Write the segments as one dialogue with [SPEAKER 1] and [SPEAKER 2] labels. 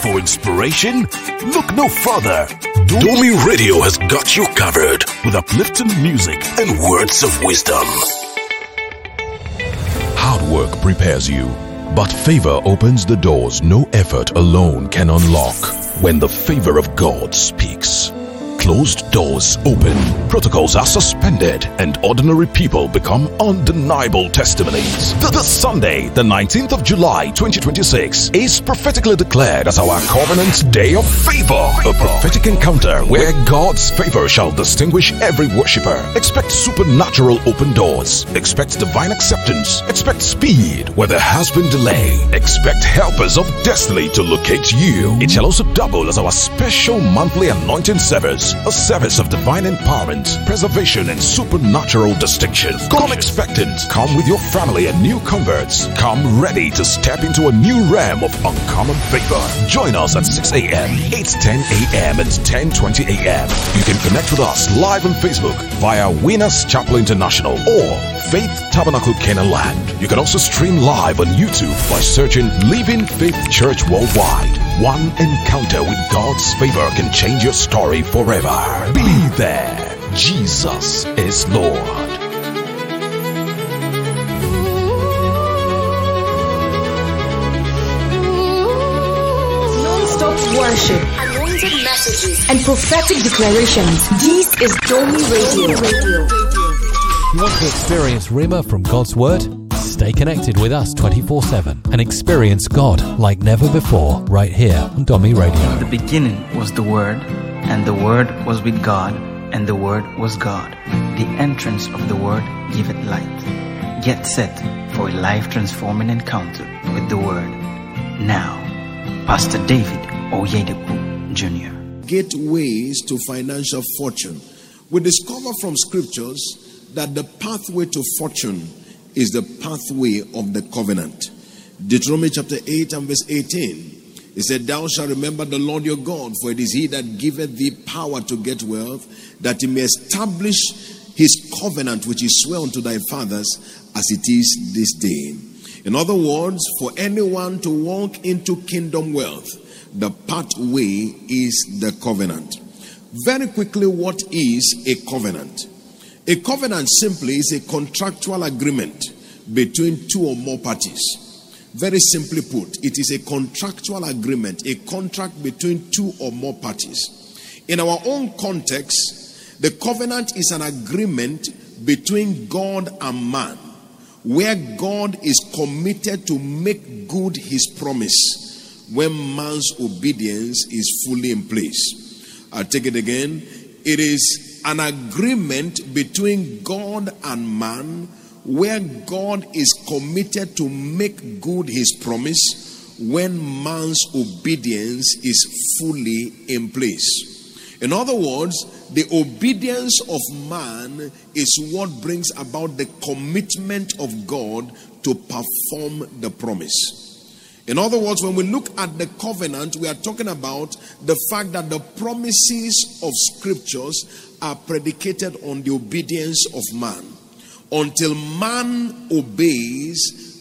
[SPEAKER 1] for inspiration? Look no further. Domi Radio has got you covered with uplifting music and words of wisdom. Hard work prepares you, but favor opens the doors no effort alone can unlock. When the favor of God speaks, closed doors open, protocols are suspended, and ordinary people become undeniable testimonies. The Sunday, the 19th of July 2026, is prophetically declared as our Covenant Day of Favor. A prophetic encounter where God's favor shall distinguish every worshiper. Expect supernatural open doors. Expect divine acceptance. Expect speed where there has been delay. Expect helpers of destiny to locate you. It shall also double as our special monthly anointing service. A service of divine empowerment, preservation, and supernatural distinction. Come expectant. Come with your family and new converts. Come ready to step into a new realm of uncommon favor. Join us at 6 a.m., 8:10 a.m., and 10:20 a.m. You can connect with us live on Facebook via Winners Chapel International or Faith Tabernacle Canaan Land. You can also stream live on YouTube by searching Living Faith Church Worldwide. One encounter with God's favor can change your story forever. Be there. Jesus is Lord.
[SPEAKER 2] Non-stop worship, anointed messages, and prophetic declarations. This is Domi Radio.
[SPEAKER 3] You want to experience Rhema from God's Word? Stay connected with us 24/7 and experience God like never before right here on Domi Radio.
[SPEAKER 4] In the beginning was the Word, and the Word was with God, and the Word was God. The entrance of the Word giveth light. Get set for a life-transforming encounter with the Word. Now, Pastor David Oyedepo Jr.
[SPEAKER 5] Gateways to financial fortune. We discover from scriptures that the pathway to fortune is the pathway of the covenant. Deuteronomy chapter 8 and verse 18. It said, "Thou shalt remember the Lord your God, for it is he that giveth thee power to get wealth, that he may establish his covenant which he sware unto thy fathers, as it is this day." In other words, for anyone to walk into kingdom wealth, the pathway is the covenant. Very quickly, what is a covenant? A covenant simply is a contractual agreement between two or more parties. Very simply put, it is a contractual agreement, a contract between two or more parties. In our own context, the covenant is an agreement between God and man, where God is committed to make good his promise when man's obedience is fully in place. I'll take it again. It is an agreement between God and man, where God is committed to make good his promise when man's obedience is fully in place. In other words, the obedience of man is what brings about the commitment of God to perform the promise. In other words, when we look at the covenant, we are talking about the fact that the promises of scriptures are predicated on the obedience of man. Until man obeys,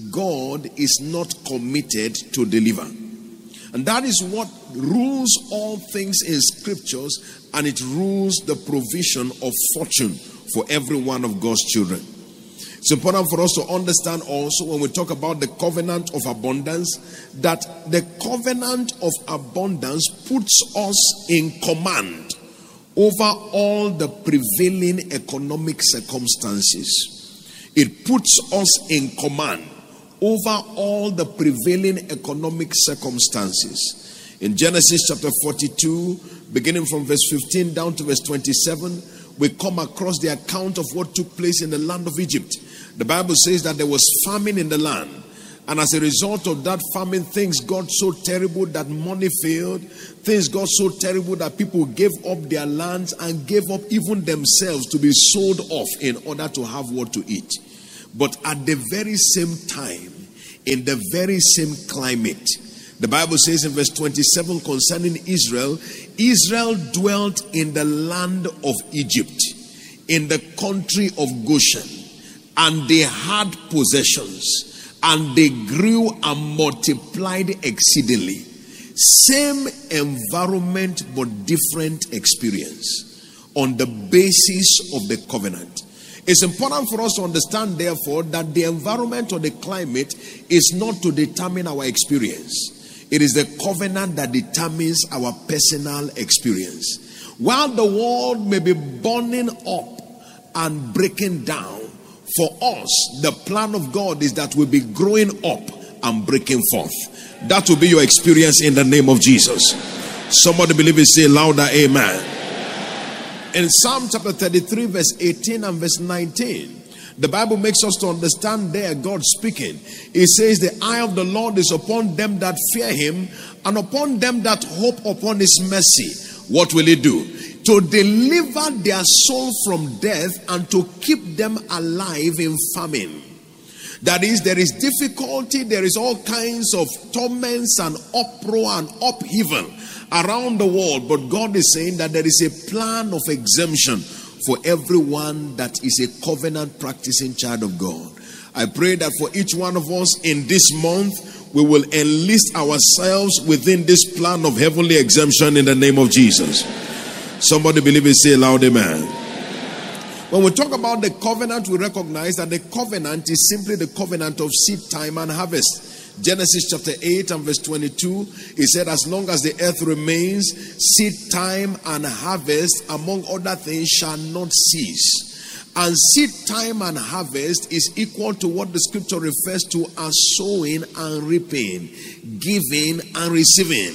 [SPEAKER 5] God is not committed to deliver. And that is what rules all things in scriptures, and it rules the provision of fortune for every one of God's children. It's important for us to understand also, when we talk about the covenant of abundance, that the covenant of abundance puts us in command over all the prevailing economic circumstances. It puts us in command over all the prevailing economic circumstances. In Genesis chapter 42, beginning from verse 15 down to verse 27, we come across the account of what took place in the land of Egypt. The Bible says that there was famine in the land. And as a result of that famine, things got so terrible that money failed. Things got so terrible that people gave up their lands and gave up even themselves to be sold off in order to have what to eat. But at the very same time, in the very same climate, the Bible says in verse 27 concerning Israel, Israel dwelt in the land of Egypt, in the country of Goshen, and they had possessions, and they grew and multiplied exceedingly. Same environment but different experience on the basis of the covenant. It's important for us to understand, therefore, that the environment or the climate is not to determine our experience. It is the covenant that determines our personal experience. While the world may be burning up and breaking down, for us, the plan of God is that we'll be growing up and breaking forth. That will be your experience in the name of Jesus. Somebody believe it, say louder, amen. In Psalm chapter 33, verse 18 and verse 19, the Bible makes us to understand there, God speaking. It says, the eye of the Lord is upon them that fear him, and upon them that hope upon his mercy. What will he do? To deliver their soul from death and to keep them alive in famine. That is, there is difficulty, there is all kinds of torments and uproar and upheaval around the world. But God is saying that there is a plan of exemption for everyone that is a covenant practicing child of God. I pray that for each one of us in this month, we will enlist ourselves within this plan of heavenly exemption in the name of Jesus. Somebody believe it, say loud, amen. When we talk about the covenant, we recognize that the covenant is simply the covenant of seed time and harvest. Genesis chapter 8 and verse 22, it said, as long as the earth remains, seed time and harvest, among other things, shall not cease. And seed time and harvest is equal to what the scripture refers to as sowing and reaping, giving and receiving.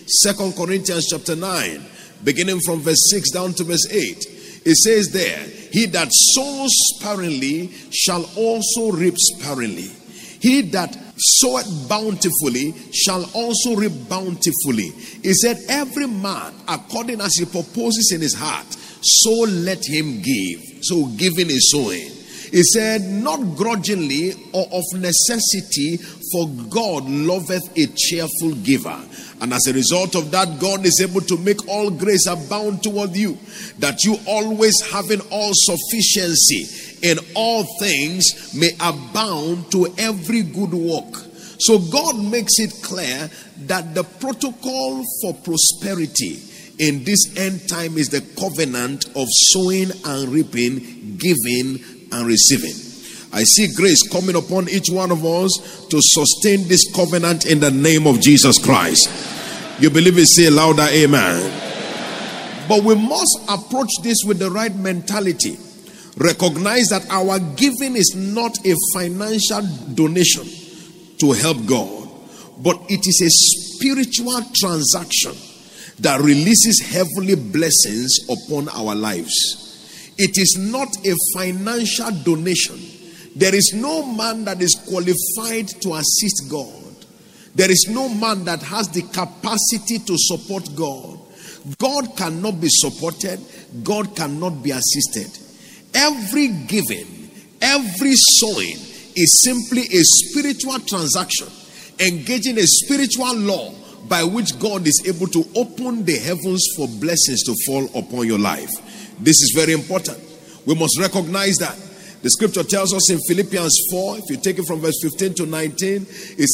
[SPEAKER 5] 2 Corinthians chapter 9, beginning from verse 6 down to verse 8. It says there, he that sows sparingly shall also reap sparingly. He that soweth bountifully shall also reap bountifully. He said, every man according as he purposes in his heart, so let him give. So giving is sowing. He said, not grudgingly or of necessity, for God loveth a cheerful giver. And as a result of that, God is able to make all grace abound toward you, that you always having all sufficiency in all things may abound to every good work. So God makes it clear that the protocol for prosperity in this end time is the covenant of sowing and reaping, giving and receiving. I see grace coming upon each one of us to sustain this covenant in the name of Jesus Christ. You believe it, say louder, amen. But we must approach this with the right mentality. Recognize that our giving is not a financial donation to help God, but it is a spiritual transaction that releases heavenly blessings upon our lives. It is not a financial donation. There is no man that is qualified to assist God. There is no man that has the capacity to support God. God cannot be supported. God cannot be assisted. Every giving, every sowing is simply a spiritual transaction, engaging a spiritual law by which God is able to open the heavens for blessings to fall upon your life. This is very important. We must recognize that. The scripture tells us in Philippians 4, if you take it from verse 15 to 19, it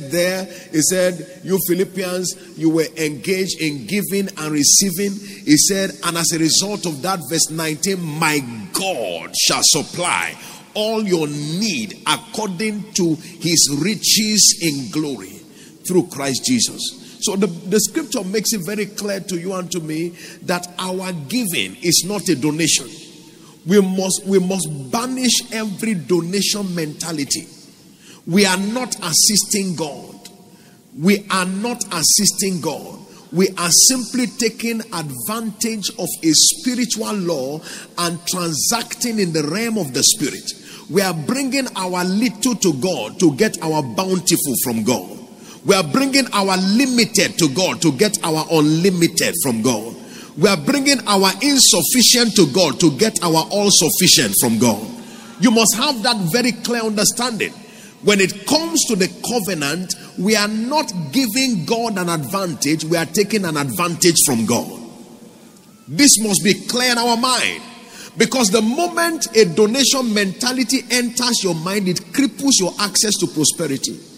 [SPEAKER 5] said, you Philippians, you were engaged in giving and receiving. It said, and as a result of that, verse 19, my God shall supply all your need according to his riches in glory through Christ Jesus. So the scripture makes it very clear to you and to me that our giving is not a donation. We must banish every donation mentality. We are not assisting God. We are not assisting God. We are simply taking advantage of a spiritual law and transacting in the realm of the spirit. We are bringing our little to God to get our bountiful from God. We are bringing our limited to God to get our unlimited from God. We are bringing our insufficient to God to get our all sufficient from God. You must have that very clear understanding. When it comes to the covenant, we are not giving God an advantage, we are taking an advantage from God. This must be clear in our mind. Because the moment a donation mentality enters your mind, it cripples your access to prosperity.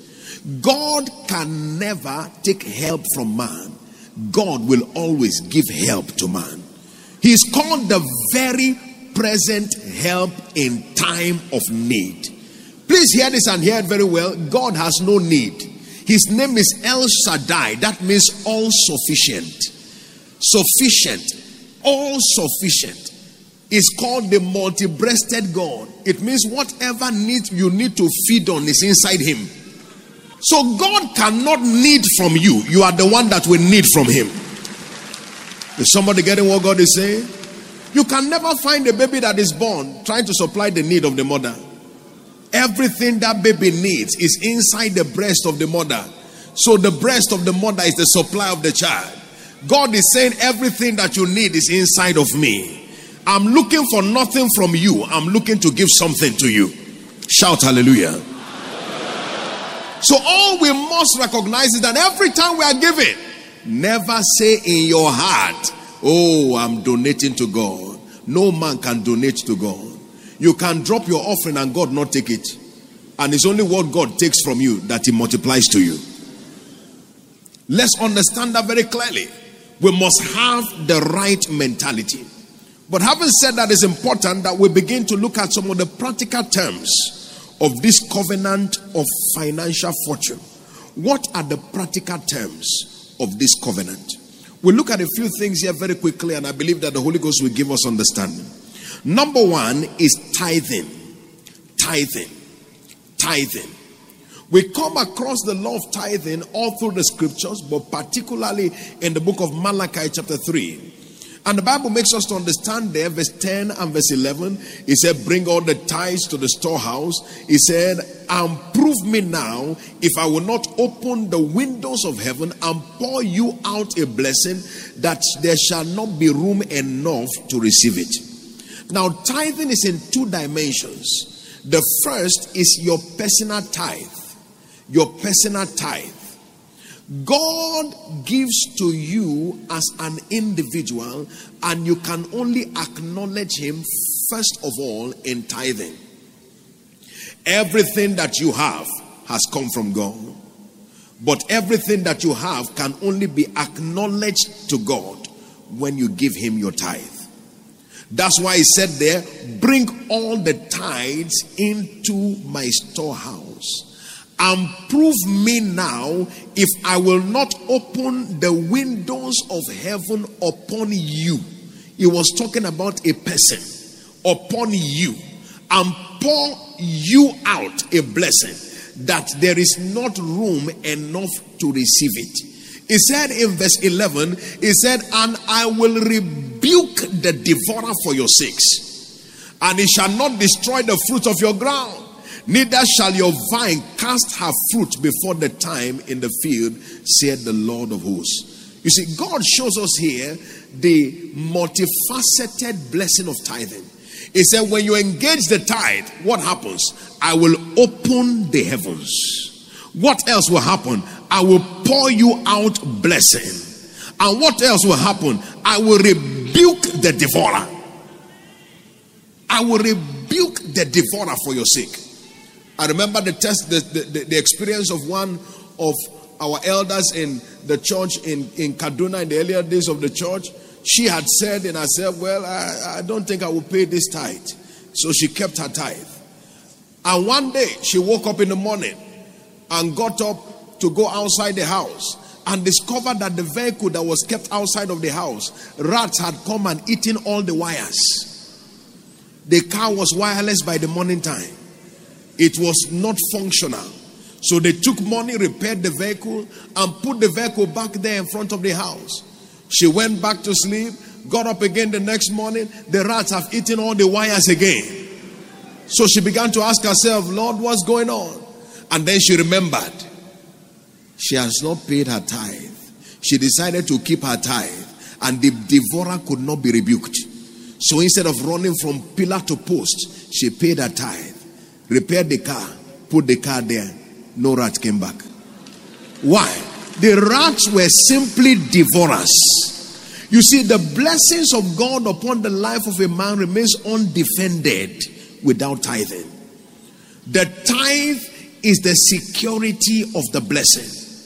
[SPEAKER 5] God can never take help from man. God will always give help to man. He is called the very present help in time of need. Please hear this and hear it very well. God has no need. His name is El Shaddai. That means all sufficient. Sufficient. All sufficient. Is called the multi-breasted God. It means whatever need you need to feed on is inside him. So God cannot need from you. You are the one that will need from him. Is somebody getting what God is saying? You can never find a baby that is born trying to supply the need of the mother. Everything that baby needs is inside the breast of the mother. So the breast of the mother is the supply of the child. God is saying everything that you need is inside of me. I'm looking for nothing from you. I'm looking to give something to you. Shout hallelujah. So all we must recognize is that every time we are giving, never say in your heart, oh, I'm donating to God. No man can donate to God. You can drop your offering and God not take it. And it's only what God takes from you that he multiplies to you. Let's understand that very clearly. We must have the right mentality. But having said that, it's important that we begin to look at some of the practical terms of this covenant of financial fortune. What are the practical terms of this covenant? We'll look at a few things here very quickly, and I believe that the Holy Ghost will give us understanding. Number one is tithing. Tithing. Tithing. We come across the law of tithing all through the scriptures, but particularly in the book of Malachi chapter 3. And the Bible makes us to understand there, verse 10 and verse 11. He said, bring all the tithes to the storehouse. He said, and prove me now if I will not open the windows of heaven and pour you out a blessing that there shall not be room enough to receive it. Now, tithing is in two dimensions. The first is your personal tithe. Your personal tithe. God gives to you as an individual, and you can only acknowledge him first of all in tithing. Everything that you have has come from God, but everything that you have can only be acknowledged to God when you give him your tithe. That's why he said there, bring all the tithes into my storehouse. And prove me now if I will not open the windows of heaven upon you. He was talking about a person. Upon you. And pour you out a blessing that there is not room enough to receive it. He said in verse 11, he said, and I will rebuke the devourer for your sakes, and he shall not destroy the fruit of your ground. Neither shall your vine cast her fruit before the time in the field, said the Lord of hosts. You see, God shows us here the multifaceted blessing of tithing. He said, when you engage the tithe, what happens? I will open the heavens. What else will happen? I will pour you out blessing. And what else will happen? I will rebuke the devourer. I will rebuke the devourer for your sake. I remember the experience of one of our elders in the church in Kaduna in the earlier days of the church. She had said in herself, well, I don't think I will pay this tithe. So she kept her tithe. And one day she woke up in the morning and got up to go outside the house and discovered that the vehicle that was kept outside of the house, rats had come and eaten all the wires. The car was wireless by the morning time. It was not functional. So they took money, repaired the vehicle, and put the vehicle back there in front of the house. She went back to sleep, got up again the next morning. The rats have eaten all the wires again. So she began to ask herself, Lord, what's going on? And then she remembered. She has not paid her tithe. She decided to keep her tithe, and the devourer could not be rebuked. So instead of running from pillar to post, she paid her tithe. Repaired the car, put the car there. No rat came back. Why? The rats were simply devourers. You see, the blessings of God upon the life of a man remains undefended without tithing. The tithe is the security of the blessing.